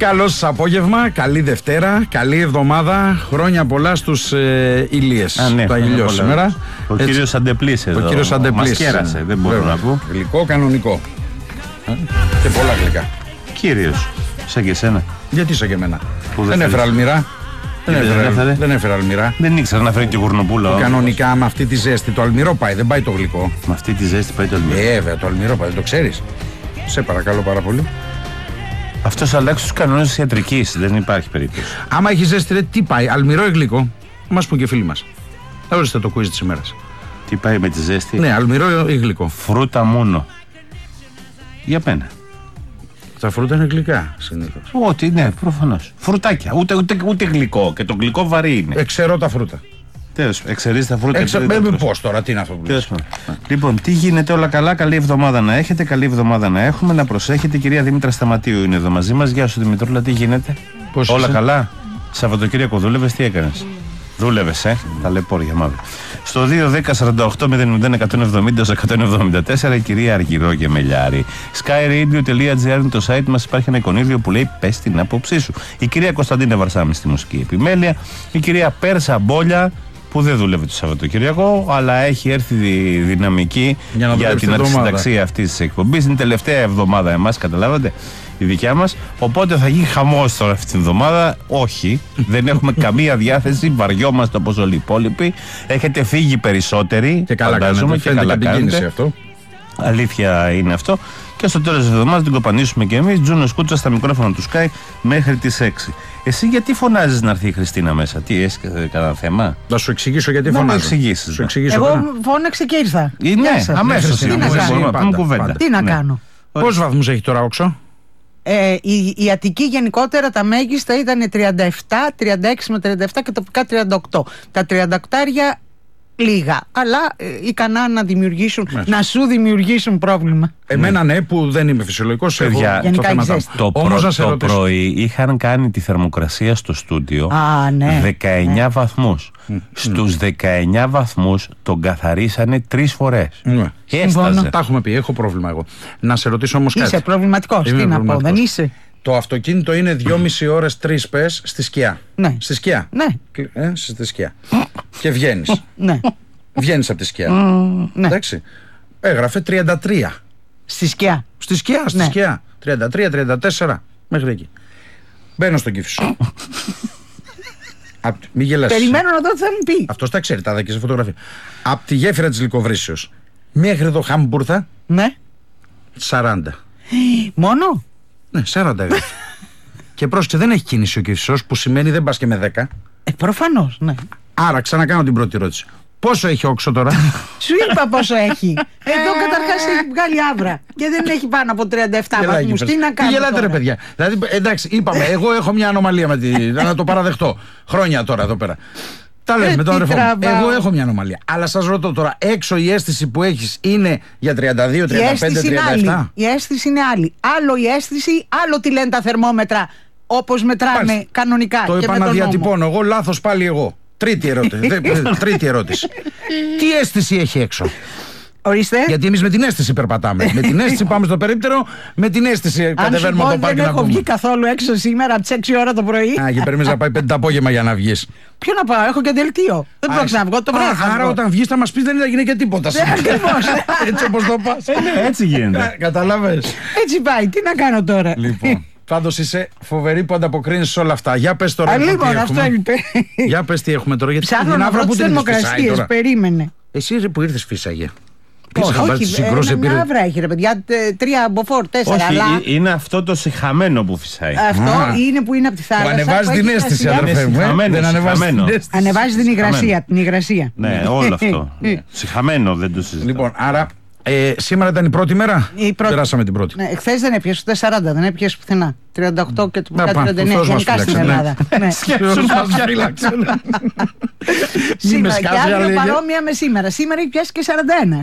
Καλό σας απόγευμα, καλή Δευτέρα, καλή εβδομάδα. Χρόνια πολλά στους Ηλίες. Το Αγγελιό σήμερα. Ο κύριος Αντεπλής εδώ. Ο κύριος Αντεπλής. Μας κέρασε, δεν μπορώ να πω. Γλυκό, κανονικό. Και πολλά γλυκά. Κύριος, σαν και εσένα. Γιατί σαν και εμένα. Δεν έφερα αλμυρά. Δεν έφερα αλμυρά. Δεν ήξερα να φέρει τη γουρνοπούλα. Κανονικά με αυτή τη ζέστη το αλμυρό πάει, δεν πάει το γλυκό. Με αυτή τη ζέστη πάει το αλμυρό. Βέβαια, το αλμυρό πάει, δεν το ξέρεις. Σε παρακαλώ πάρα πολύ. Αυτός αλλάξει τους κανόνες της ιατρικής, δεν υπάρχει περίπτωση. Άμα έχει ζέστη, τι πάει, αλμυρό ή γλυκό. Μας πούν και φίλοι μας. Ορίστε το quiz της ημέρας. Τι πάει με τη ζέστη? Ναι, αλμυρό ή γλυκό. Φρούτα μόνο. Για πένα. Τα φρούτα είναι γλυκά συνήθως. Ό,τι, ναι, προφανώς. Φρουτάκια. Ούτε γλυκό. Και το γλυκό βαρύ είναι. Εξαιρώ τα φρούτα. Τέλος, εξαιρείς τα φρούτα. Πώς τώρα, τι είναι αυτό που λες. Λοιπόν, τι γίνεται, όλα καλά. Καλή εβδομάδα να έχετε, καλή εβδομάδα να έχουμε. Να προσέχετε, η κυρία Δήμητρα Σταματίου είναι εδώ μαζί μας. Γεια σου, Δημητρούλα, τι γίνεται? Πώς όλα είσαι? καλά. Σαββατοκύριακο δούλευες, τι έκανες? Δούλευες, ταλαιπώρια μαύρα. Στο 2-10-48-001-170-174 η κυρία Αργυρό Γεμελιάρη. skyradio.gr είναι το site μας. Υπάρχει ένα εικονίδιο που λέει πες την άποψή σου. Η κυρία Κωνσταντίνα Βαρσάμι στη μουσική επιμέλεια. Η κυρία Πέρσα Μπόλια που δεν δούλευε το Σαββατοκυριακό, αλλά έχει έρθει δυναμική για την αρχισυνταξία αυτής της εκπομπής. Είναι η τελευταία εβδομάδα εμάς, καταλάβατε, η δικιά μας. Οπότε θα γίνει χαμός τώρα αυτή την εβδομάδα. Όχι, δεν έχουμε καμία διάθεση. Βαριόμαστε όπως όλοι οι υπόλοιποι. Έχετε φύγει περισσότεροι. Και καλά κάνετε. Και καλά κάνετε. Αυτό. Αλήθεια είναι αυτό. Και στο τέλος της εβδομάδας την κοπανίσουμε και εμείς. Τζούνο Σκούτσα στα μικρόφωνα του Sky μέχρι τις 6. Εσύ γιατί φωνάζεις να έρθει η Χριστίνα μέσα? Τι, έχεις κανένα θέμα? Να σου εξηγήσω γιατί φωνάζω. Να μου εξηγήσεις. Εγώ φώναξε και ήρθα. Ναι, αμέσως. Τι να κάνω? Πόσους βαθμούς έχει τώρα όξο? Η Αττική γενικότερα τα μέγιστα ήταν 37, 36 με 37 και τοπικά 38. Τα 38 λίγα, αλλά ικανά να δημιουργήσουν, να σου δημιουργήσουν πρόβλημα. Εμένα ναι, που δεν είμαι φυσιολογικός. Το πρωί είχαν κάνει τη θερμοκρασία στο στούντιο 19 βαθμούς. Στους 19 βαθμούς τον καθαρίσανε 3 φορές. Έσταζε. Τα έχουμε πει, έχω πρόβλημα εγώ. Να σε ρωτήσω όμως κάτι. Είσαι προβληματικός, τι να πω, δεν είσαι? Το αυτοκίνητο είναι 2,5 ώρες 3 πες στη σκιά. Ναι. Στη σκιά. Ναι. Στη σκιά. Και βγαίνεις. Ναι. Βγαίνεις από τη σκιά. Ναι. Εντάξει. Έγραφε 33. Στη σκιά. Στη σκιά, στη σκιά. 33-34 μέχρι εκεί. Μπαίνω στον Κήφισο. Μη γελάσεις. Περιμένω να δω τι θα μου πει. Αυτός τα ξέρει, τα είδα και σε φωτογραφία. Από τη γέφυρα της Λυκοβρύσεως μέχρι το Χαμπούρθα. Ναι. 40. Μόνο? Ναι, 40 έγραφε. Και πρόσεξε, δεν έχει κίνηση ο Κηφισός, που σημαίνει δεν πας και με 10. Προφανώς, ναι. Άρα ξανακάνω την πρώτη ερώτηση. Πόσο έχει όξο τώρα? Σου είπα πόσο έχει. Εδώ καταρχάς έχει βγάλει άβρα και δεν έχει πάνω από 37 βαθμούς. Τι να κάνω? Γελάτε ρε παιδιά. Δηλαδή, εντάξει, είπαμε, εγώ έχω μια ανομαλία με να το παραδεχτώ. Χρόνια τώρα εδώ πέρα. Τα λες με τον αδερφό μου. Εγώ έχω μια ανομαλία. Αλλά σας ρωτώ τώρα, έξω η αίσθηση που έχεις είναι για 32, 35, 37? Η αίσθηση είναι άλλη. Άλλο η αίσθηση, άλλο τι λένε τα θερμόμετρα όπως μετράνε κανονικά. Το είπα να διατυπώνω. Εγώ λάθος πάλι εγώ. Τρίτη ερώτηση. Τι αίσθηση έχει έξω? Ορίστε. Γιατί εμείς με την αίσθηση περπατάμε. Με την αίσθηση πάμε στο περίπτερο, με την αίσθηση κατεβαίνουμε από το πάρκι να δεν έχω βγει καθόλου έξω σήμερα από τις 6 ώρα το πρωί. Και περιμένεις να πάει 5 το απόγευμα για να βγεις. Ποιο να πάω, έχω και δελτίο. Δεν πρόκειται να βγω το βράδυ. Άρα όταν βγεις θα μας πεις δεν έγινε και τίποτα. Ακριβώς. Έτσι όπως το πας. Έτσι γίνεται. Καταλάβες. Έτσι πάει, τι να κάνω τώρα? Λοιπόν. Πάντως είσαι φοβερή που ανταποκρίνεις σε όλα αυτά. Για πες τώρα. Λοιπόν, αυτό είπε. Για πες τι έχουμε τώρα. Ψάχνω να βρω τις θερμοκρασίες, περίμενε. Εσύ που ήρθες φύσαγε. Όχι, ένα άβρα έχει ρε παιδιά, 3 μποφόρ, 4. Όχι, είναι αυτό το συχαμένο που φυσάει. Αυτό είναι που είναι από τη θάλασσα. Που ανεβάζει την αίσθηση, αδερφέ μου. Ανεβάζει την υγρασία. Ναι, όλο αυτό. Συχαμένο, δεν το συζητάω. Λοιπόν, άρα σήμερα ήταν η πρώτη μέρα. Περάσαμε την πρώτη. Χθες δεν έπιασε ούτε 40, δεν έπιασε πουθενά. 38 και του 39 γενικά στην Ελλάδα. Σκέψου μας φύλαξαν. Σήμερα και αύριο παρόμοια με σήμερα. Σήμερα έχει πιάσει και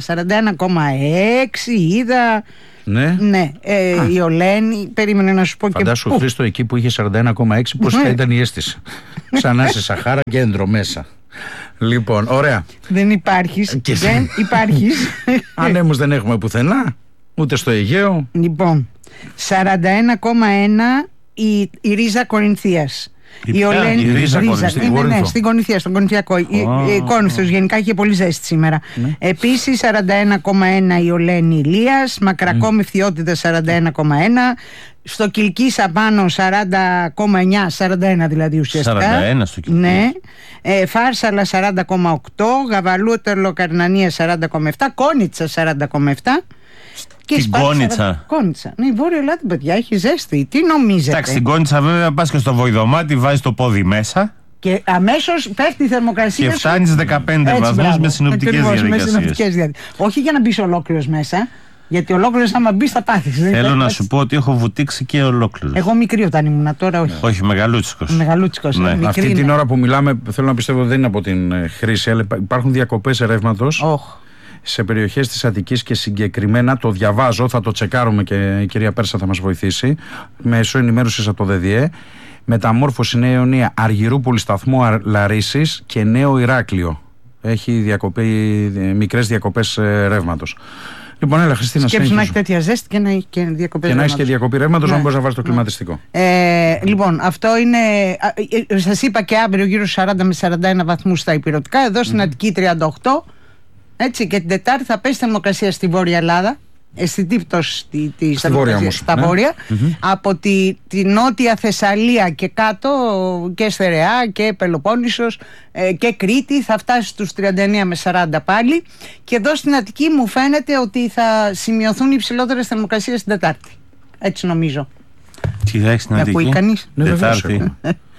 41. 41,6 είδα. Ναι. Η Ολένη, περίμενε να σου πω και. Φαντάσου Χρήστο εκεί που είχε 41,6 πώς θα ήταν η αίσθηση. Ξανά σε Σαχάρα και εντρομέσα. Λοιπόν, ωραία. Δεν υπάρχεις. Δεν υπάρχεις. Ανέμους δεν έχουμε πουθενά, ούτε στο Αιγαίο. Λοιπόν, 41,1 η Ρίζα Κορινθίας. Η Ρίζα ναι, στην Κορινθία, στον Κορινθιακό. Κόρινθος γενικά είχε πολύ ζέστη σήμερα. Επίσης 41,1 η Ολένη Ηλίας, Μακρακόμη Φθιώτητα 41,1, στο Κιλκής απάνω 40,9, 41 δηλαδή ουσιαστικά. 41 στο Κιλκής. Ναι. Φάρσαλα 40,8, Γαβαλούτερλο Καρνανία 40,7, Κόνιτσα 40,7. Στην Κόνιτσα. Κόνιτσα. Ναι, η Βόρεια Ελλάδα, παιδιά, έχει ζέστη. Τι νομίζετε? Εντάξει, στην Κόνιτσα βέβαια πας και στο βοηδομάτι, βάζεις το πόδι μέσα. Και αμέσως πέφτει η θερμοκρασία. Και φτάνεις 15 βαθμούς με συνοπτικές διαδικασίες. Όχι για να μπεις ολόκληρος μέσα, γιατί ολόκληρος άμα μπεις θα πάθεις. Θέλω να σου πω ότι έχω βουτήξει και ολόκληρος. Εγώ μικρή όταν ήμουν, τώρα όχι. Όχι, μεγαλούτσικος. Μεγαλούτσικος. Ναι. Αυτή την ώρα που μιλάμε, θέλω να πιστεύω δεν είναι από την χρήση, αλλά υπάρχουν διακοπές ρεύματος. Σε περιοχές της Αττικής και συγκεκριμένα το διαβάζω, θα το τσεκάρουμε και η κυρία Πέρσα θα μας βοηθήσει, μέσω ενημέρωσης από το ΔΔΕ, μεταμόρφωση Νέα Ιωνία, Αργυρούπολη σταθμό Λαρίσης και Νέο Ηράκλειο. Έχει μικρές διακοπές ρεύματος. Λοιπόν, έλα Χριστίνα, σκέψου να έχει τέτοια ζέστη και να έχει και διακοπή ρεύματος. Και να έχει και διακοπή ρεύματος, να μπορείς να βάλεις το κλιματιστικό. Λοιπόν, αυτό είναι. Σας είπα και αύριο γύρω στους 40 με 41 βαθμούς στα ηπειρωτικά. Εδώ στην Αττική 38. Έτσι, και την Τετάρτη θα πέσει θερμοκρασία στη Βόρεια Ελλάδα. Αισθητή πτώση της θερμοκρασίας στα βόρεια. Από τη νότια Θεσσαλία και κάτω, και Στερεά και Πελοπόννησος και Κρήτη, θα φτάσει στους 39 με 40 πάλι. Και εδώ στην Αττική μου φαίνεται ότι θα σημειωθούν υψηλότερες θερμοκρασίες την Τετάρτη. Έτσι νομίζω. Τι θα έχει στην Αττική? Ακούει κανείς? Τετάρτη.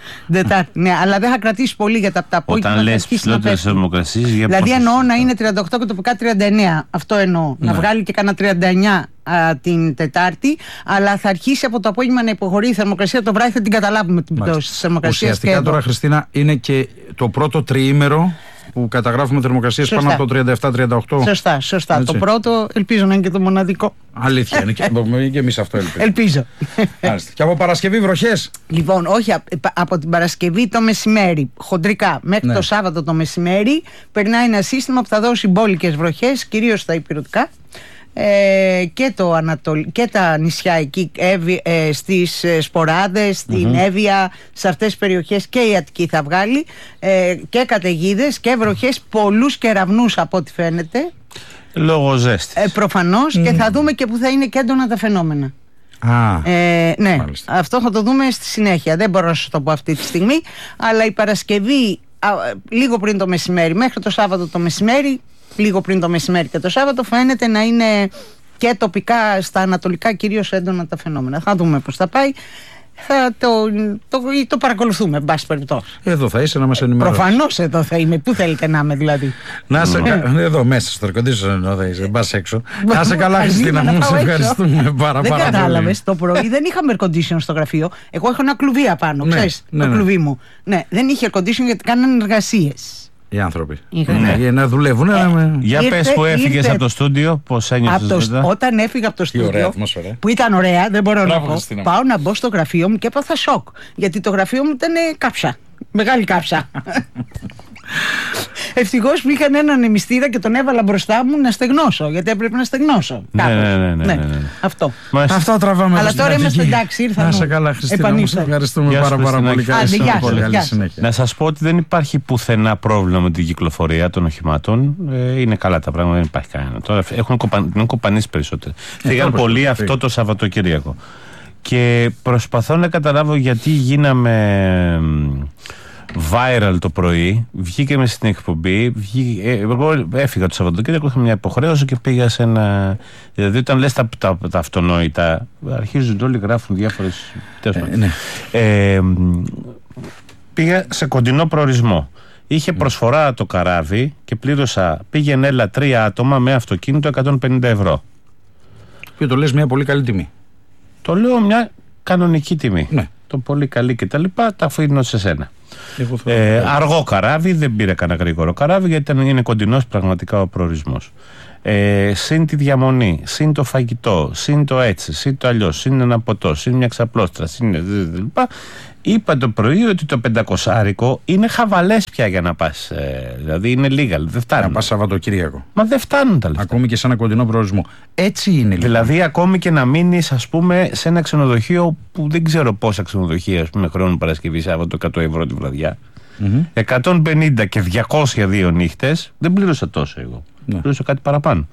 Ναι, αλλά δεν θα κρατήσει πολύ για τα απόγευμα. Όταν λες ψηλότερες θερμοκρασίες, δηλαδή εννοώ να είναι 38 και τοπικά 39. Αυτό εννοώ. Να βγάλει και κάνα 39 την Τετάρτη, αλλά θα αρχίσει από το απόγευμα να υποχωρεί η θερμοκρασία. Το βράδυ θα την καταλάβουμε την πτώση της θερμοκρασίας. Ουσιαστικά τώρα, Χριστίνα, είναι και το πρώτο τριήμερο που καταγράφουμε θερμοκρασίες πάνω από το 37-38. Σωστά. Το πρώτο, ελπίζω να είναι και το μοναδικό. Αλήθεια είναι, και εμείς αυτό ελπίζουμε. Ελπίζω. Και από Παρασκευή βροχές? Λοιπόν, όχι, από την Παρασκευή το μεσημέρι, χοντρικά, μέχρι το Σάββατο το μεσημέρι, περνάει ένα σύστημα που θα δώσει μπόλικες βροχές, κυρίως στα ηπειρωτικά. Και τα νησιά εκεί, στις Σποράδες, στην Εύβοια, σε αυτές τις περιοχές και η Αττική θα βγάλει, και καταιγίδες και βροχές, πολλούς κεραυνούς από ό,τι φαίνεται, λόγω ζέστης. προφανώς, και θα δούμε και που θα είναι και έντονα τα φαινόμενα. Ναι, μάλιστα. Αυτό θα το δούμε στη συνέχεια. Δεν μπορώ να σας το πω αυτή τη στιγμή, αλλά η Παρασκευή λίγο πριν το μεσημέρι μέχρι το Σάββατο το μεσημέρι, λίγο πριν το μεσημέρι και το Σάββατο, φαίνεται να είναι και τοπικά στα ανατολικά κυρίως έντονα τα φαινόμενα. Θα δούμε πώς θα πάει. Θα το παρακολουθούμε, εν πάση περιπτώσει. Εδώ θα είσαι να μας ενημερώσεις. Προφανώς εδώ θα είμαι. Πού θέλετε να είμαι, δηλαδή? Εδώ μέσα στο air-condition θα είσαι. Μπας έξω. Να σε καλά, Χριστίνα μου. Σε ευχαριστούμε πάρα πολύ. Δεν κατάλαβες, το πρωί δεν είχαμε air-condition στο γραφείο. Εγώ έχω ένα κλουβί απάνω, ξέρεις, το κλουβί μου. Ναι, δεν είχε air-condition γιατί κάνανε εργασίες. Οι άνθρωποι. Για να δουλεύουν. Για πες που έφυγες από το στούντιο, πώς ένιωσες μετά? Όταν έφυγα από το στούντιο, που ήταν ωραία, δεν μπορώ να πω, πάω να μπω στο γραφείο μου και έπαθα σοκ. Γιατί το γραφείο μου ήταν κάψα. Μεγάλη κάψα. Ευτυχώς που είχαν έναν αιμιστήρα και τον έβαλα μπροστά μου να στεγνώσω. Γιατί έπρεπε να στεγνώσω. Ναι. Αυτό. Αυτό τραβάμε. Αλλά τώρα είμαστε εντάξει, ήρθαμε. Να σε καλά, Χριστίνα. Ευχαριστούμε πάρα πολύ. Να σας πω ότι δεν υπάρχει πουθενά πρόβλημα με την κυκλοφορία των οχημάτων. Είναι καλά τα πράγματα, δεν υπάρχει κανένα. Τώρα έχουν κοπανίσει περισσότερο. Φύγαν πολλοί αυτό το Σαββατοκύριακο. Και προσπαθώ να καταλάβω γιατί γίναμε viral το πρωί. Βγήκαμε στην εκπομπή. Εγώ έφυγα το Σαββατοκύριακο, είχα μια υποχρέωση και πήγα σε ένα. Δηλαδή, όταν λες τα αυτονόητα, αρχίζουν όλοι, γράφουν διάφορες. Πήγα σε κοντινό προορισμό. Είχε προσφορά το καράβι και πλήρωσα, πήγαινε έλα 3 άτομα με αυτοκίνητο 150 ευρώ. Και το λες μια πολύ καλή τιμή. Το λέω μια κανονική τιμή. Ναι. Το πολύ καλή και τα λοιπά, τα αφήνω σε σένα. Αργό καράβι, δεν πήρε κανένα γρήγορο καράβι, γιατί είναι κοντινός πραγματικά ο προορισμός. Συν τη διαμονή, συν το φαγητό, συν το έτσι, συν το αλλιώς, συν ένα ποτό, συν μια ξαπλώστρα, συν. Είπα το πρωί ότι το 500 είναι χαβαλές πια για να πας. Δηλαδή είναι λίγα, δεν φτάνουν. Να πας Σαββατοκύριακο. Μα δεν φτάνουν τα λεφτά. Ακόμη και σε ένα κοντινό προορισμό. Έτσι είναι. Δηλαδή, ακόμη και να μείνεις, ας πούμε, σε ένα ξενοδοχείο που δεν ξέρω πόσα ξενοδοχεία, ας πούμε, χρόνου Παρασκευή, Σάββατο, 100 ευρώ τη βραδιά. 150 και 202 νύχτες, δεν πλήρωσα τόσο εγώ. Πλήρωσα κάτι παραπάνω.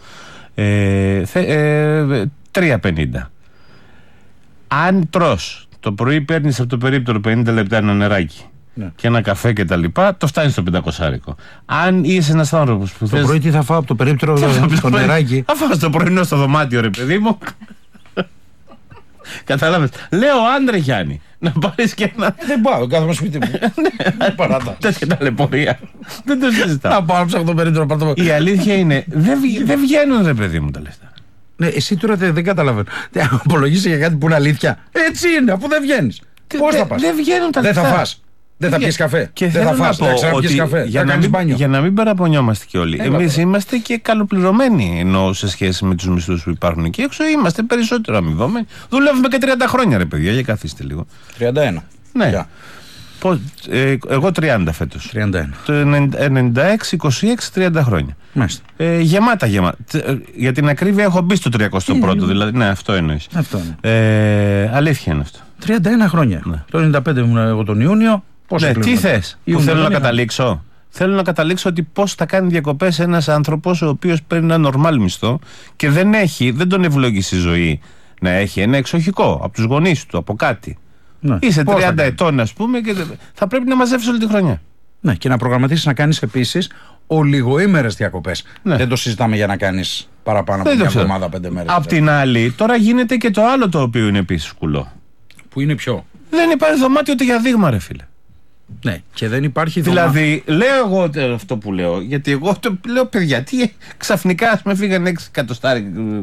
3,50. Αν τρως το πρωί, παίρνεις από το περίπτερο 50 λεπτά ένα νεράκι και ένα καφέ και τα λοιπά, το φτάνεις στο 500. Αν είσαι ένας άνθρωπος που το πρωί τι θα φάω από το περίπτερο το νεράκι. Θα φάω το πρωινό στο δωμάτιο, ρε παιδί μου. Κατάλαβες. Λέω, άντρε Γιάννη, να πάρεις και ένα. Δεν πάω, κάθομαι σπίτι μου. Ναι, παράτα. Τέτοια ταλαιπωρία. Δεν το συζητάω. Να πάω να ψάχνω το περίπτερο. Η αλήθεια είναι, δεν βγαίνουν, ρε παιδί μου, τα λεφτά. Ναι, εσύ τώρα δεν καταλαβαίνω. Απολογείσαι για κάτι που είναι αλήθεια. Έτσι είναι, αφού δεν βγαίνεις. Πώς θα πας? Δεν βγαίνουν τα λεφτά. Δεν θα φας. Δεν θα πιεις καφέ. Και δεν θα φας. Δεν θα ξαναπιείς καφέ. Για να μην παραπονιόμαστε κι όλοι. Εμείς είμαστε και καλοπληρωμένοι, ενώ σε σχέση με τους μισθούς που υπάρχουν εκεί έξω, είμαστε περισσότερο αμοιβόμενοι. Δουλεύουμε και 30 χρόνια, ρε παιδιά, για καθίστε λίγο. 31. Ναι. Εγώ 30 φέτος. 31. Το 96, 26, 30 χρόνια. Μάλιστα. Γεμάτα. Για την ακρίβεια έχω μπει στο 31ο, δηλαδή. Ναι, αυτό εννοείς. Αλήθεια είναι αυτό. 31 χρόνια. Ναι. Το 95 ήμουν εγώ τον Ιούνιο. Ναι, τι θες που θέλω να καταλήξω? Θέλω να καταλήξω ότι πώς θα κάνει διακοπές ένας άνθρωπος ο οποίος παίρνει ένα νορμάλ μισθό και δεν τον ευλόγησε η ζωή να έχει ένα εξοχικό από τους γονείς του, από κάτι. Ναι. Είσαι 30 ετών, ας πούμε, και θα πρέπει να μαζεύεις όλη τη χρονιά. Ναι, και να προγραμματίσεις να κάνεις επίσης ολιγοήμερες διακοπές. Ναι. Δεν το συζητάμε για να κάνεις παραπάνω από μια εβδομάδα, 5 μέρες. Απ' την άλλη, τώρα γίνεται και το άλλο το οποίο είναι επίσης κουλό. Που είναι ποιο? Δεν υπάρχει δωμάτιο ούτε για δείγμα, ρε φίλε. Ναι, και δεν υπάρχει δηλαδή, λέω εγώ αυτό που λέω, γιατί εγώ το λέω, παιδιά, τι ξαφνικά ας με φύγανε 6 εκατοστάρι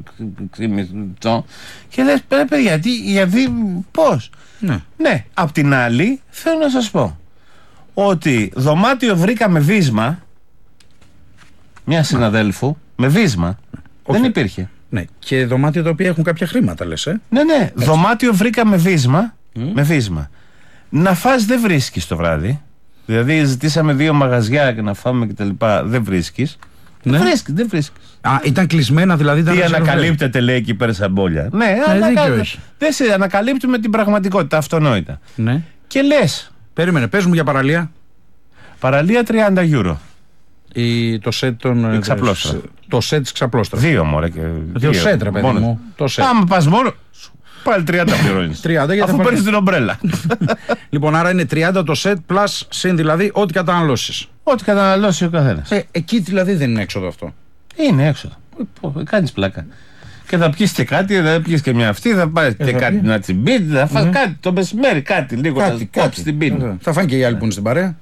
και λες, παιδιά, γιατί, πώς? Ναι, απ' την άλλη, θέλω να σας πω ότι δωμάτιο βρήκα με βίσμα μια συναδέλφου, με βίσμα, δεν υπήρχε. Ναι, και δωμάτιο τα οποία έχουν κάποια χρήματα, λες, Ναι, έτσι. Δωμάτιο βρήκα με βίσμα. Να φας δεν βρίσκεις το βράδυ. Δηλαδή ζητήσαμε 2 μαγαζιά και να φάμε και τα λοιπά. Δεν βρίσκεις. Δεν βρίσκεις. Α, ήταν κλεισμένα δηλαδή. Τι ανακαλύπτεται, λέει εκεί πέρα σαν μπόλια. Ναι, δεν σε ανακαλύπτουμε την πραγματικότητα, αυτονόητα. Ναι. Και λες. Περίμενε, πες μου για παραλία. Παραλία 30 euro. Το σετ των. Ξαπλώστρα. Το σετ της ξαπλώστρας. 2 μωρέ. Το σετ, ρε παιδί μου. Άμα πας μόνο. Πάλι 30 πληρώνεις. 30, αφού παίρνεις την ομπρέλα. Λοιπόν, άρα είναι 30 το σετ plus συν δηλαδή ό,τι καταναλώσεις. Ό,τι καταναλώσει ο καθένας. Εκεί δηλαδή δεν είναι έξοδο αυτό. Είναι έξοδο. Κάνεις πλάκα. Και θα πιεις και κάτι, θα πιεις και μια αυτή, θα πάρεις και κάτι να τσιμπείς, θα φας κάτι το μεσημέρι, κάτι λίγο να κόψεις την πίνα. Θα φάνε και οι άλλοι που είναι στην παρέα.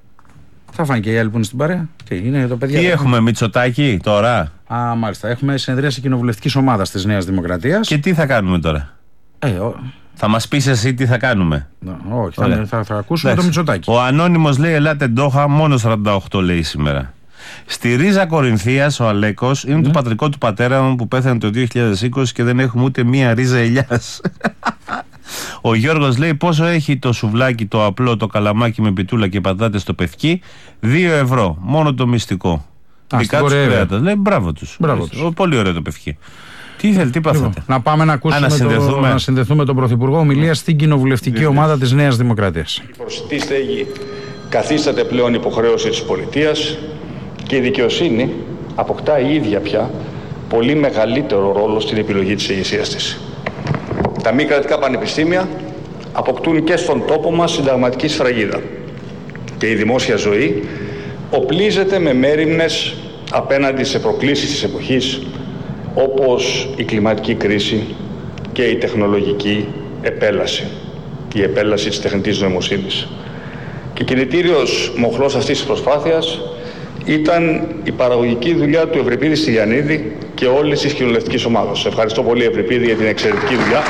Είναι το παιδιά. Τι έχουμε, Μητσοτάκη τώρα? Α, μάλιστα. Έχουμε συνεδρίαση κοινοβουλευτικής ομάδας της Νέας Δημοκρατίας. Και τι θα κάνουμε τώρα? Θα μας πεις εσύ τι θα κάνουμε? Όχι, θα ακούσουμε το Μητσοτάκη. Ο Ανώνυμος λέει, ελάτε Ντόχα, μόνο 48 λέει σήμερα. Στη Ρίζα Κορινθίας ο Αλέκος είναι το πατρικό του πατέρα μου που πέθανε το 2020 και δεν έχουμε ούτε μία ρίζα ελιάς. Ο Γιώργος λέει, πόσο έχει το σουβλάκι το απλό, το καλαμάκι με πιτούλα και πατάτες στο Πευκή? 2 ευρώ, μόνο το μυστικό. Λέει, μπράβο τους. Πολύ ωραίο το Πευκή. Τι θέλει, τι πάθατε? Να πάμε να ακούσουμε να συνδεθούμε τον Πρωθυπουργό. Ομιλία στην κοινοβουλευτική ομάδα της Νέας Δημοκρατίας. Η προσιτή στέγη καθίσταται πλέον υποχρέωση της πολιτείας και η δικαιοσύνη αποκτά η ίδια πια πολύ μεγαλύτερο ρόλο στην επιλογή της ηγεσίας της. Τα μη κρατικά πανεπιστήμια αποκτούν και στον τόπο μας συνταγματική σφραγίδα και η δημόσια ζωή οπλίζεται με μέριμνες απέναντι σε προκλήσεις της εποχής όπως η κλιματική κρίση και η τεχνολογική επέλαση, η επέλαση της τεχνητής νοημοσύνης. Και κινητήριος μοχλός αυτής της προσπάθειας ήταν η παραγωγική δουλειά του Ευρυπίδη Στυλιανίδη και όλης της κοινοβουλευτικής ομάδας. Ευχαριστώ πολύ, Ευρυπίδη, για την εξαιρετική δουλειά.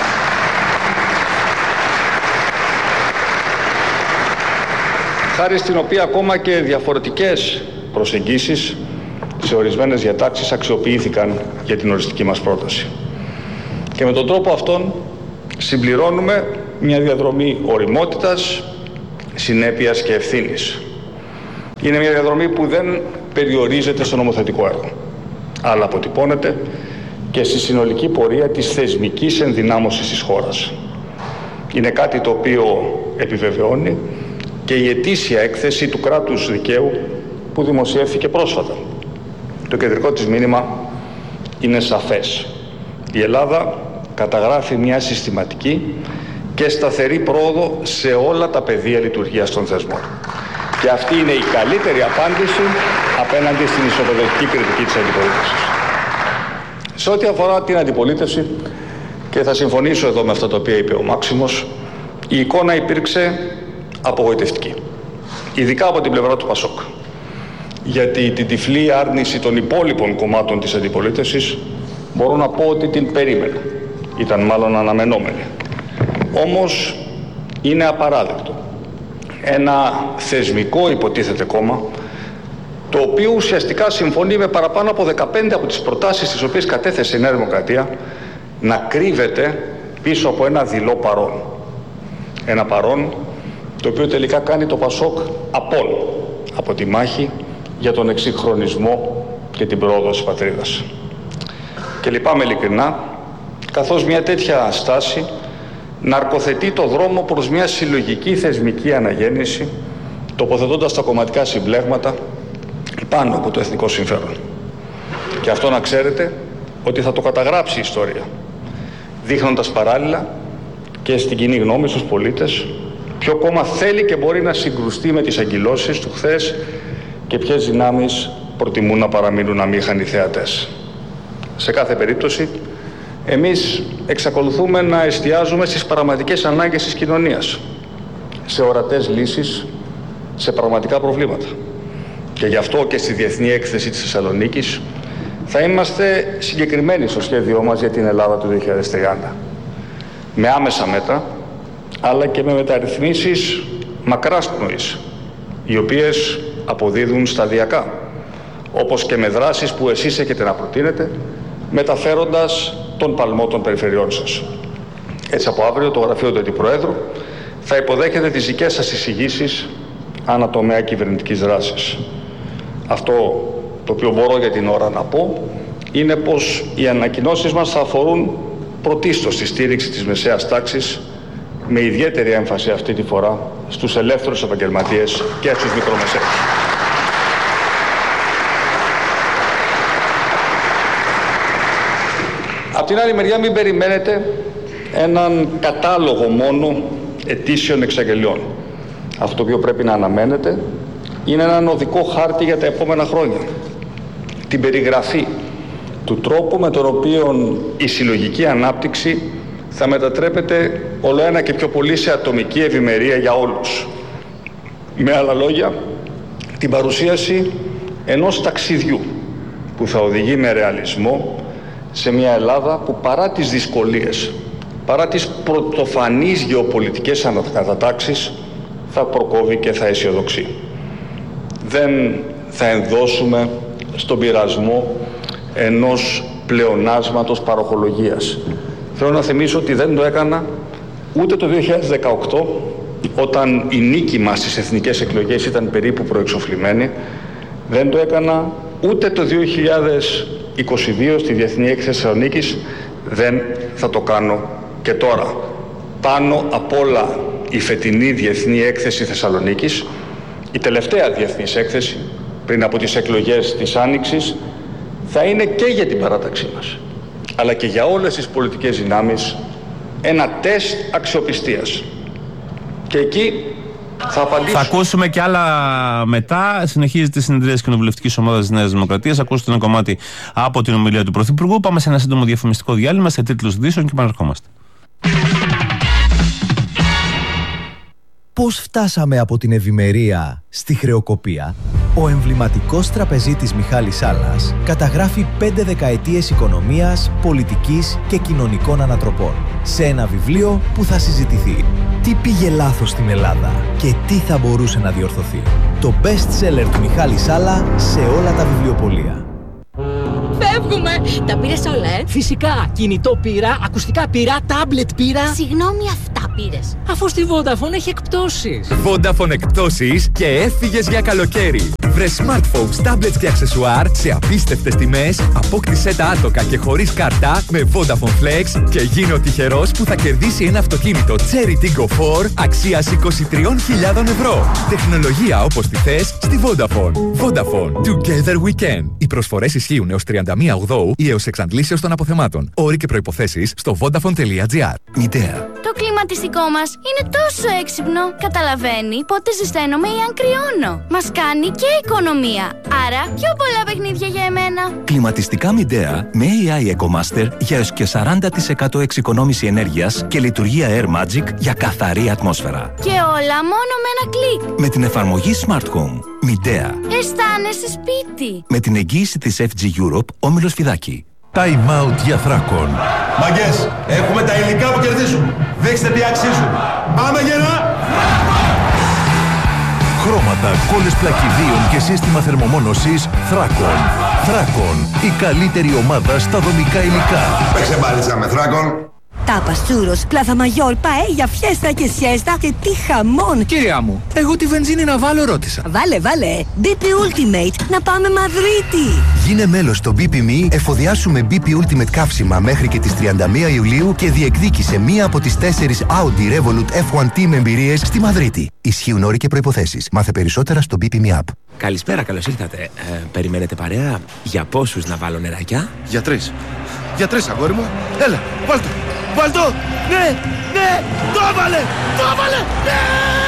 Χάρη στην οποία ακόμα και διαφορετικές προσεγγίσεις σε ορισμένες διατάξεις αξιοποιήθηκαν για την οριστική μας πρόταση. Και με τον τρόπο αυτόν συμπληρώνουμε μια διαδρομή ωριμότητας, συνέπειας και ευθύνης. Είναι μια διαδρομή που δεν περιορίζεται στο νομοθετικό έργο, αλλά αποτυπώνεται και στη συνολική πορεία της θεσμικής ενδυνάμωσης της χώρας. Είναι κάτι το οποίο επιβεβαιώνει και η ετήσια έκθεση του κράτους δικαίου που δημοσιεύθηκε πρόσφατα. Το κεντρικό της μήνυμα είναι σαφές. Η Ελλάδα καταγράφει μια συστηματική και σταθερή πρόοδο σε όλα τα πεδία λειτουργίας των θεσμών. Και αυτή είναι η καλύτερη απάντηση απέναντι στην ισοπεδωτική κριτική της αντιπολίτευσης. Σε ό,τι αφορά την αντιπολίτευση, και θα συμφωνήσω εδώ με αυτά τα οποία είπε ο Μάξιμος, η εικόνα υπήρξε απογοητευτική. Ειδικά από την πλευρά του ΠΑΣΟΚ. Γιατί την τυφλή άρνηση των υπόλοιπων κομμάτων της αντιπολίτευσης μπορώ να πω ότι την περίμενα. Ήταν μάλλον αναμενόμενη. Όμως είναι απαράδεκτο ένα θεσμικό υποτίθεται κόμμα, το οποίο ουσιαστικά συμφωνεί με παραπάνω από 15 από τις προτάσεις τις οποίες κατέθεσε η Νέα Δημοκρατία, να κρύβεται πίσω από ένα δειλό παρόν. Ένα παρόν το οποίο τελικά κάνει το ΠΑΣΟΚ απόν από τη μάχη για τον εξυγχρονισμό και την πρόοδο της πατρίδας. Και λυπάμαι ειλικρινά, καθώς μια τέτοια στάση ναρκοθετεί το δρόμο προς μια συλλογική θεσμική αναγέννηση, τοποθετώντας τα κομματικά συμπλέγματα πάνω από το εθνικό συμφέρον. Και αυτό να ξέρετε ότι θα το καταγράψει η ιστορία, δείχνοντας παράλληλα και στην κοινή γνώμη στους πολίτες ποιο κόμμα θέλει και μπορεί να συγκρουστεί με τις αγκυλώσεις του χθες και ποιες δυνάμεις προτιμούν να παραμείνουν αμήχανοι θεατές. Σε κάθε περίπτωση, εμείς εξακολουθούμε να εστιάζουμε στις πραγματικές ανάγκες της κοινωνίας, σε ορατές λύσεις, σε πραγματικά προβλήματα. Και γι' αυτό και στη Διεθνή Έκθεση της Θεσσαλονίκης θα είμαστε συγκεκριμένοι στο σχέδιό μας για την Ελλάδα του 2030. Με άμεσα μέτρα, αλλά και με μεταρρυθμίσεις μακράς πνοής, οι οποίες αποδίδουν σταδιακά, όπως και με δράσεις που εσείς έχετε να προτείνετε, μεταφέροντας τον παλμό των περιφερειών σας. Έτσι από αύριο το γραφείο του Αντιπροέδρου θα υποδέχεται τις δικές σας εισηγήσεις ανατομέα κυβερνητικής δράσης. Αυτό το οποίο μπορώ για την ώρα να πω είναι πως οι ανακοινώσεις μας θα αφορούν πρωτίστως τη στήριξη της μεσαίας τάξης, με ιδιαίτερη έμφαση αυτή τη φορά στους ελεύθερους επαγγελματίες και στους μικρομεσαίους. Απ' την άλλη μεριά μην περιμένετε έναν κατάλογο μόνο ετήσιων εξαγγελιών. Αυτό το οποίο πρέπει να αναμένετε είναι έναν οδικό χάρτη για τα επόμενα χρόνια. Την περιγραφή του τρόπου με τον οποίο η συλλογική ανάπτυξη θα μετατρέπεται ολοένα και πιο πολύ σε ατομική ευημερία για όλους. Με άλλα λόγια, την παρουσίαση ενός ταξιδιού που θα οδηγεί με ρεαλισμό σε μια Ελλάδα που παρά τις δυσκολίες, παρά τις πρωτοφανείς γεωπολιτικές ανακατατάξεις, θα προκόβει και θα αισιοδοξεί. Δεν θα ενδώσουμε στον πειρασμό ενός πλεονάσματος παροχολογίας. Θέλω να θυμίσω ότι δεν το έκανα ούτε το 2018, όταν η νίκη μας στις εθνικές εκλογές ήταν περίπου προεξοφλημένη. Δεν το έκανα ούτε το 2022 στη Διεθνή Έκθεση Θεσσαλονίκης. Δεν θα το κάνω και τώρα. Πάνω απ' όλα η φετινή Διεθνή Έκθεση Θεσσαλονίκης, η τελευταία διεθνής έκθεση πριν από τις εκλογές της Άνοιξης, θα είναι και για την παράταξή μας, αλλά και για όλες τις πολιτικές δυνάμεις ένα τεστ αξιοπιστίας. Και εκεί θα απαντήσω. Θα ακούσουμε κι άλλα μετά. Συνεχίζεται η συνεδρία της Κοινοβουλευτικής Ομάδας της Νέας Δημοκρατίας. Ακούστε ένα κομμάτι από την ομιλία του Πρωθυπουργού. Πάμε σε ένα σύντομο διαφημιστικό διάλειμμα σε τίτλους ειδήσεων και επανερχόμαστε. Πώς φτάσαμε από την ευημερία στη χρεοκοπία? Ο εμβληματικός τραπεζίτης Μιχάλης Σάλλας καταγράφει 5 δεκαετίες οικονομίας, πολιτικής και κοινωνικών ανατροπών σε ένα βιβλίο που θα συζητηθεί. Τι πήγε λάθος στην Ελλάδα και τι θα μπορούσε να διορθωθεί? Το best seller του Μιχάλη Σάλλα σε όλα τα βιβλιοπωλεία. φεύγουμε. Τα πήρες όλα, Φυσικά. Κινητό πήρα, ακουστικά πήρα, τάμπλετ πήρα. Συγγνώμη, αυτά πήρες. Αφού στη Vodafone έχει εκπτώσεις. Vodafone εκπτώσεις και έφυγες για καλοκαίρι. Βρες smartphones, tablets και αξεσουάρ σε απίστευτες τιμές. Απόκτησέ τα άτοκα και χωρίς κάρτα με Vodafone Flex και γίνε ο τυχερός που θα κερδίσει ένα αυτοκίνητο Cherry Tiggo 4 αξίας 23.000 ευρώ. Τεχνολογία όπως τη θες στη Vodafone. Vodafone. Together we can. Οι προσφορές ισχύουν έως 31 Οκτώου ή έως εξαντλήσεως των αποθεμάτων. Όροι και προϋποθέσεις στο vodafone.gr. Μητέα. Το κλιματιστικό μας είναι τόσο έξυπνο. Καταλαβαίνει πότε ζεσταίνομαι ή αν κρυώνω. Μας κάνει και οικονομία. Άρα πιο πολλά παιχνίδια για εμένα. Κλιματιστικά Μητέα με AI EcoMaster για έως και 40% εξοικονόμηση ενέργειας και λειτουργία Air Magic για καθαρή ατμόσφαιρα. Και όλα μόνο με ένα κλικ. Με την εφαρμογή Smart Home. Μητέα. Αισθάνεσαι σπίτι. Με την εγγύηση της FG Europe, Όμιλος Φιδάκη. Time out για Θράκον. Μαγκές, έχουμε τα υλικά που κερδίζουν. Δείξτε τι αξίζουν. Πάμε γερά! Χρώματα, κόλλες πλακιδίων και σύστημα θερμομόνωσης Θράκον. Θράκον, η καλύτερη ομάδα στα δομικά υλικά. Παίξε μπάλιτσα με Θράκον. Τάπας, τσούρος, πλάθα μαγιόρ, παέλια, φιέστα και σιέστα και τι χαμόν! Κυρία μου, εγώ τη βενζίνη να βάλω ρώτησα. Βάλε, BP Ultimate, να πάμε Μαδρίτη! Γίνε μέλος στο BP.me, εφοδιάσου με BP Ultimate καύσιμα μέχρι και τις 31 Ιουλίου και διεκδίκησε μία από τις 4 Audi Revolut F1 Team εμπειρίες στη Μαδρίτη. Ισχύουν όροι και προϋποθέσεις. Μάθε περισσότερα στο BP.me app. Καλησπέρα, καλώς ήρθατε. Περιμένετε παρέα? Για πόσους να βάλω νεράκια? Για 3. Για 3, αγόρι μου. Έλα, βάλ' το. Βάλ' το. Ναι, το έβαλε, ναι!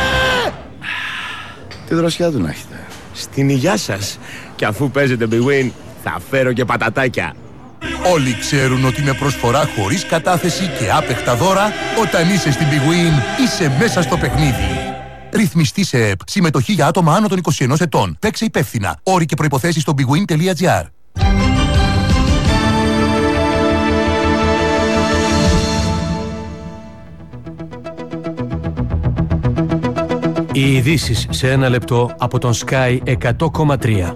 Τι δροσιά του να έχετε. Στην υγειά σας. Και αφού παίζετε Big Win, θα φέρω και πατατάκια. Όλοι ξέρουν ότι με προσφορά χωρίς κατάθεση και άπεχτα δώρα, όταν είσαι στην Big Win, είσαι μέσα στο παιχνίδι. Ρυθμιστή σε ΕΠ. Συμμετοχή για άτομα άνω των 21 ετών. Παίξε υπεύθυνα. Όροι και προϋποθέσεις στο bigwin.gr. Οι ειδήσεις σε ένα λεπτό από τον Sky 100,3.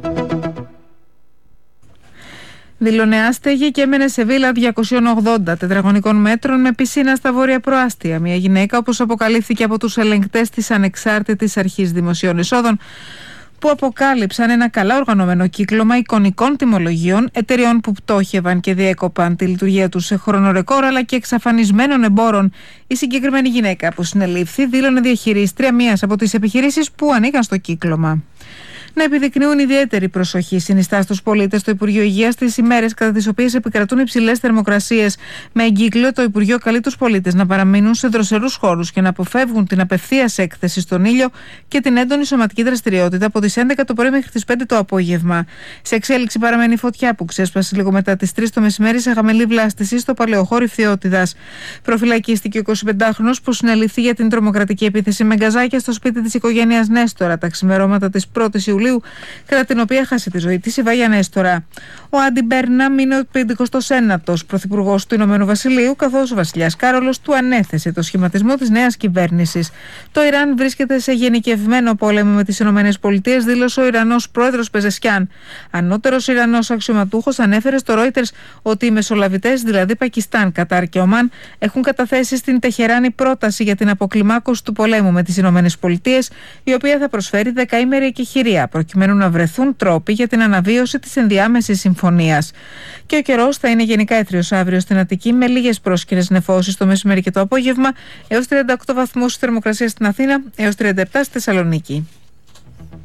Δηλωνεά στέγη και έμενε σε βίλα 280 τετραγωνικών μέτρων με πισίνα στα βόρεια προάστια. Μια γυναίκα, όπως αποκαλύφθηκε από τους ελεγκτές της Ανεξάρτητης Αρχής Δημοσίων Εισόδων, που αποκάλυψαν ένα καλά οργανωμένο κύκλωμα εικονικών τιμολογίων εταιριών που πτώχευαν και διέκοπαν τη λειτουργία τους σε χρονορεκόρ αλλά και εξαφανισμένων εμπόρων. Η συγκεκριμένη γυναίκα που συνελήφθη δήλωνε διαχειρίστρια μιας από τις επιχειρήσεις που ανήκαν στο κύκλωμα. Να επιδεικνύουν ιδιαίτερη προσοχή συνιστά στους πολίτες το Υπουργείο Υγείας τις ημέρες κατά τις οποίες επικρατούν υψηλές θερμοκρασίες. Με εγκύκλιο, το Υπουργείο καλεί τους πολίτες να παραμείνουν σε δροσερούς χώρους και να αποφεύγουν την απευθείας έκθεση στον ήλιο και την έντονη σωματική δραστηριότητα από τις 11 το πρωί μέχρι τις 5 το απόγευμα. Σε εξέλιξη παραμένει η φωτιά που ξέσπασε λίγο μετά τις 3 το μεσημέρι σε χαμηλή βλάστηση στο παλαιοχώρι Φθιώτιδας. Προφυλακίστηκε ο 25χρονος που συνελήφθη για την τρομοκρατική επίθεση με γκαζάκια στο σπίτι της οικογένειας Νέστορα τα ξημερώματα της 1ης Ιουλίου, κατά την οποία χάσε τη ζωή της η Βάγια Νέστορα. Ο Άντι Μπέρναμ είναι ο 59ος πρωθυπουργός του Ηνωμένου Βασιλείου, καθώς ο βασιλιάς Κάρολος του ανέθεσε το σχηματισμό της νέας κυβέρνησης. Το Ιράν βρίσκεται σε γενικευμένο πόλεμο με τις ΗΠΑ, δήλωσε ο Ιρανός πρόεδρος Πεζεσκιάν. Ανώτερος Ιρανός αξιωματούχος ανέφερε στο Reuters ότι οι μεσολαβητές, δηλαδή Πακιστάν, Κατάρ και Ομάν, έχουν καταθέσει στην Τεχεράνη πρόταση για την αποκλιμάκωση του πολέμου με τις ΗΠΑ, η οποία θα προσφέρει δεκαήμερη εκεχηρία, προκειμένου να βρεθούν τρόποι για την αναβίωση της ενδιάμεσης συμφωνίας. Και ο καιρός θα είναι γενικά έθριος αύριο στην Αττική, με λίγες πρόσκαιρες νεφώσεις το μεσημέρι και το απόγευμα, έως 38 βαθμούς θερμοκρασία στην Αθήνα, έως 37 στη Θεσσαλονίκη.